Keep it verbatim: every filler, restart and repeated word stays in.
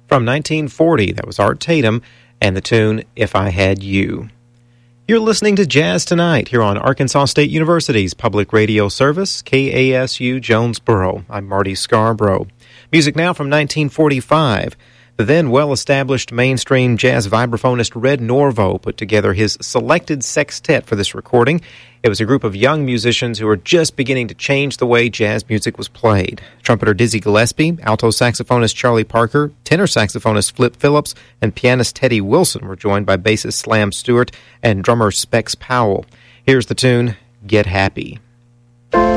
From nineteen forty, that was Art Tatum and the tune If I Had You. You're listening to Jazz Tonight here on Arkansas State University's public radio service, K A S U Jonesboro. I'm Marty Scarborough. Music now from nineteen forty-five. The then well-established mainstream jazz vibraphonist Red Norvo put together his selected sextet for this recording. It was a group of young musicians who were just beginning to change the way jazz music was played. Trumpeter Dizzy Gillespie, alto saxophonist Charlie Parker, tenor saxophonist Flip Phillips, and pianist Teddy Wilson were joined by bassist Slam Stewart and drummer Specs Powell. Here's the tune, Get Happy.